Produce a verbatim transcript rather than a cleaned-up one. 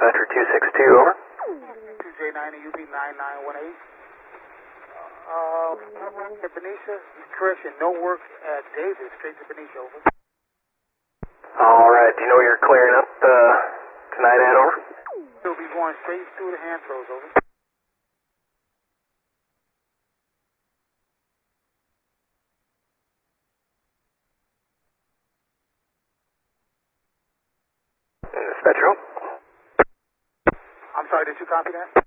Dispatcher two six two, over. two J nine U B nine nine one eight. Uh, at Benicia, correction, no work at Davis, straight to Benicia, over. Alright, do you know where you're clearing up uh, tonight at, over? He'll be going straight through the hand throws, over. Dispatcher. I'm sorry, did you copy that?